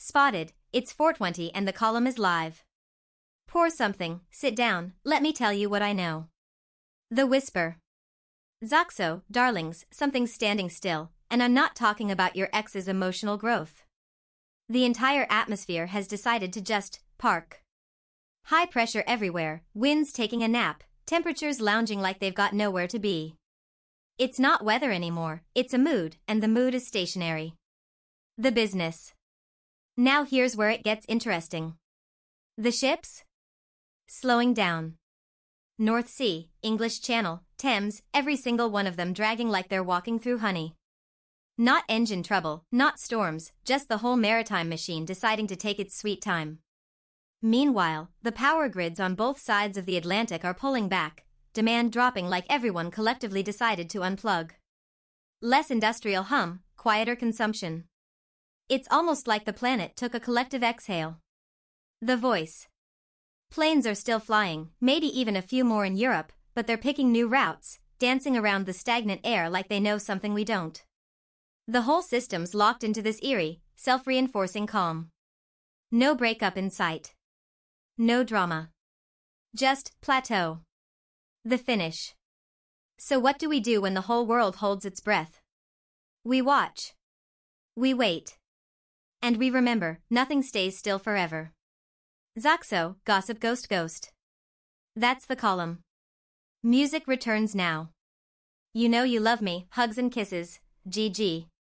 Spotted, it's 4:20 and the column is live. Pour something, sit down, let me tell you what I know. The whisper. Zoxo, darlings, something's standing still, and I'm not talking about your ex's emotional growth. The entire atmosphere has decided to just park. High pressure everywhere, winds taking a nap, temperatures lounging like they've got nowhere to be. It's not weather anymore, it's a mood, and the mood is stationary. The business. Now here's where it gets interesting. The ships? Slowing down. North Sea, English Channel, Thames, every single one of them dragging like they're walking through honey. Not engine trouble, not storms, just the whole maritime machine deciding to take its sweet time. Meanwhile, the power grids on both sides of the Atlantic are pulling back, demand dropping like everyone collectively decided to unplug. Less industrial hum, quieter consumption. It's almost like the planet took a collective exhale. The voice. Planes are still flying, maybe even a few more in Europe, but they're picking new routes, dancing around the stagnant air like they know something we don't. The whole system's locked into this eerie, self-reinforcing calm. No breakup in sight. No drama. Just plateau. The finish. So what do we do when the whole world holds its breath? We watch. We wait. And we remember, nothing stays still forever. Zoxo, Gossip Ghost Ghost. That's the column. Music returns now. You know you love me, hugs and kisses, GG.